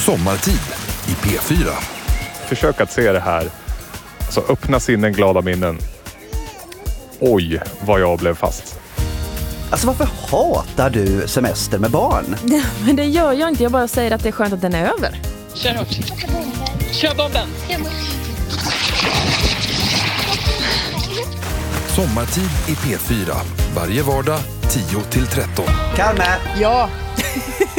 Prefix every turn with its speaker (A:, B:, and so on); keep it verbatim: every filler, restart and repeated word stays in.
A: Sommartid i P fyra.
B: Försök att se det här. Så öppna sinnen, glada minnen. Oj, vad jag blev fast.
C: Alltså varför hatar du semester med barn?
D: Ja, men det gör jag inte. Jag bara säger att det är skönt att den är över.
E: Kör hårt. Kör bomben.
A: Sommartid i P fyra. Varje vardag tio till tretton.
C: Carmen!
E: Ja.